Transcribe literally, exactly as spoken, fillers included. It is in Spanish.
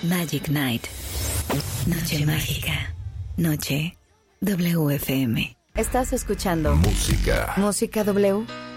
Magic Night. Noche mágica. Noche W F M. Estás escuchando Música. Música W